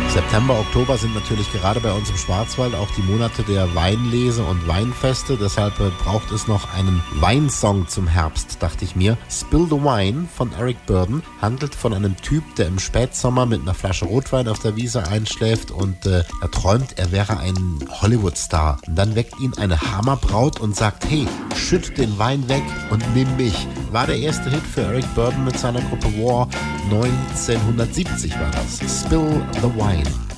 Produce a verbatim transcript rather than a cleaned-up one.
September, Oktober sind natürlich gerade bei uns im Schwarzwald auch die Monate der Weinlese und Weinfeste. Deshalb braucht es noch einen Weinsong zum Herbst, dachte ich mir. Spill the Wine von Eric Burdon handelt von einem Typ, der im Spätsommer mit einer Flasche Rotwein auf der Wiese einschläft und äh, er träumt, er wäre ein Hollywood-Star. Und dann weckt ihn eine Hammerbraut und sagt, hey, schütt den Wein weg und nimm mich. War der erste Hit für Eric Burdon mit seiner Gruppe War. neunzehnhundertsiebzig war das. Spill the Wine.